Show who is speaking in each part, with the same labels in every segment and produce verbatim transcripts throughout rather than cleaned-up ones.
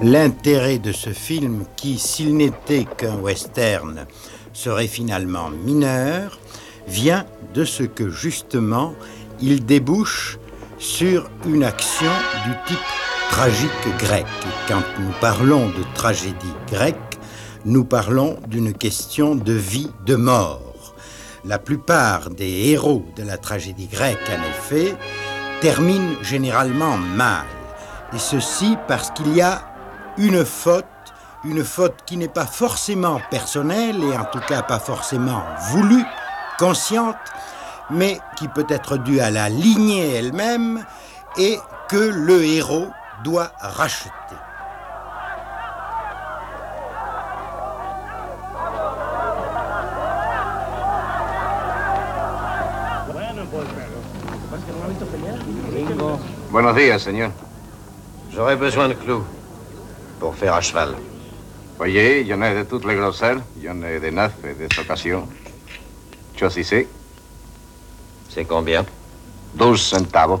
Speaker 1: L'intérêt de ce film, qui, s'il n'était qu'un western, serait finalement mineur, vient de ce que, justement, il débouche sur une action du type tragique grec. Et quand nous parlons de tragédie grecque, nous parlons d'une question de vie, de mort. La plupart des héros de la tragédie grecque, en effet, terminent généralement mal. Et ceci parce qu'il y a une faute, une faute qui n'est pas forcément personnelle et en tout cas pas forcément voulue, consciente, mais qui peut être due à la lignée elle-même et que le héros doit racheter.
Speaker 2: Buenos días, señor.
Speaker 3: J'aurais besoin de clous pour faire à cheval.
Speaker 2: Voyez, il y en a de toutes les grosseurs, il y en a de neuf et des occasions. Yo sí sé.
Speaker 3: C'est combien?
Speaker 2: Douze centavos.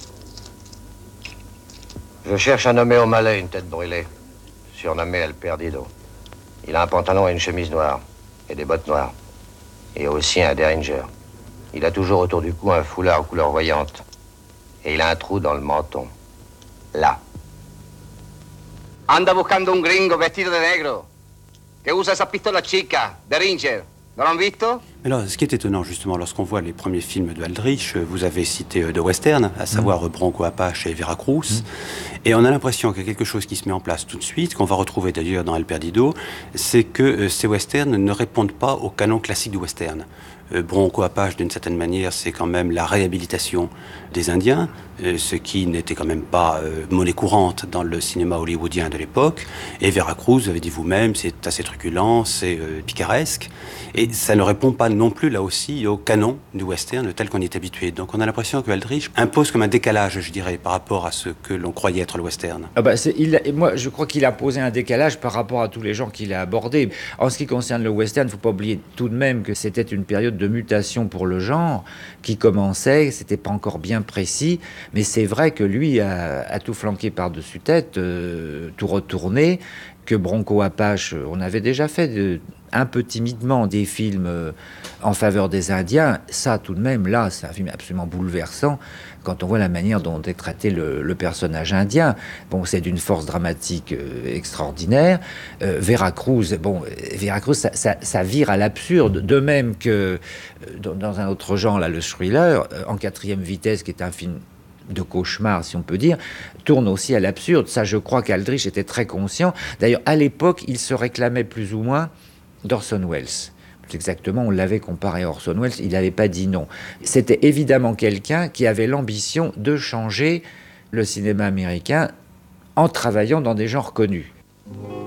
Speaker 3: Je cherche un nommé au Malais, une tête brûlée, surnommé El Perdido. Il a un pantalon et une chemise noire, et des bottes noires. Et aussi un Derringer. Il a toujours autour du cou un foulard couleur voyante. Et il a un trou dans le menton. Là.
Speaker 2: Anda buscando un gringo vestido de negro, que usa esa pistola chica, Derringer. ¿No lo han visto?
Speaker 4: Alors, ce qui est étonnant, justement, lorsqu'on voit les premiers films de Aldrich, vous avez cité de western, à savoir mmh. Bronco Apache et Veracruz, mmh. et on a l'impression qu'il y a quelque chose qui se met en place tout de suite, qu'on va retrouver d'ailleurs dans El Perdido, c'est que euh, ces westerns ne répondent pas au canon classique du western. Euh, Bronco Apache, d'une certaine manière, c'est quand même la réhabilitation des Indiens, euh, ce qui n'était quand même pas euh, monnaie courante dans le cinéma hollywoodien de l'époque. Et Veracruz, vous avez dit vous-même, c'est assez truculent, c'est euh, picaresque, et ça ne répond pas non plus, là aussi, au canon du western tel qu'on y est habitué. Donc on a l'impression que Aldrich impose comme un décalage, je dirais, par rapport à ce que l'on croyait être le western.
Speaker 5: Ah bah c'est, il, moi, je crois qu'il a posé un décalage par rapport à tous les gens qu'il a abordés. En ce qui concerne le western, il ne faut pas oublier tout de même que c'était une période de mutation pour le genre qui commençait, c'était pas encore bien précis, mais c'est vrai que lui a, a tout flanqué par-dessus tête, euh, tout retourné, que Bronco Apache, on avait déjà fait de, un peu timidement des films euh, en faveur des Indiens. Ça, tout de même, là, c'est un film absolument bouleversant quand on voit la manière dont est traité le, le personnage indien. Bon, c'est d'une force dramatique euh, extraordinaire. Euh, Veracruz, bon, Veracruz, ça, ça, ça vire à l'absurde, de même que euh, dans, dans un autre genre, là, le thriller, euh, En quatrième vitesse, qui est un film de cauchemar, si on peut dire, tourne aussi à l'absurde. Ça, je crois qu'Aldrich était très conscient. D'ailleurs, à l'époque, il se réclamait plus ou moins d'Orson Welles. Exactement, on l'avait comparé à Orson Welles, il n'avait pas dit non. C'était évidemment quelqu'un qui avait l'ambition de changer le cinéma américain en travaillant dans des genres connus.